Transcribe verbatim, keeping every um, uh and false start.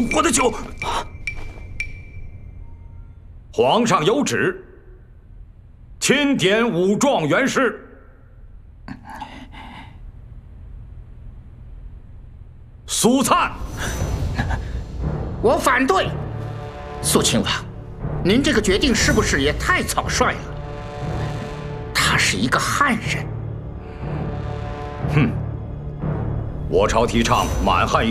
我的酒。皇上有旨，钦点武状元氏。苏灿， 我反对。苏亲王，您这个决定是不是也太草率了？他是一个汉人。 哼，我朝提倡满汉一